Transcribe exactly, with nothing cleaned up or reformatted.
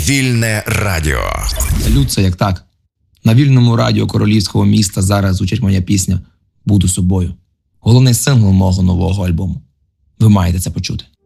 Вільне радіо. Салют, це як так. На вільному радіо королівського міста зараз звучить моя пісня «Буду собою». Головний сингл мого нового альбому. Ви маєте це почути.